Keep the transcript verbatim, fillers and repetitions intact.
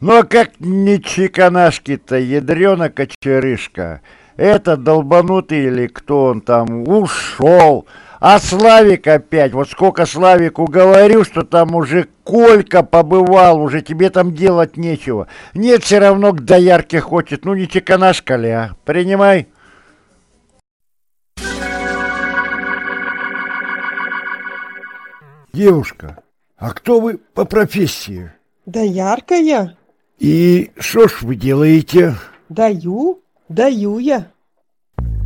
Ну а как не чеканашки-то, ядрёна кочерышка. Этот долбанутый или кто он там ушел. А Славик опять, вот сколько Славику говорю, что там уже Колька побывал, уже тебе там делать нечего. Нет, все равно к доярке хочет, ну не чеканашка ли, а? Принимай. Девушка, а кто вы по профессии? Доярка я. И что ж вы делаете? Даю, даю я.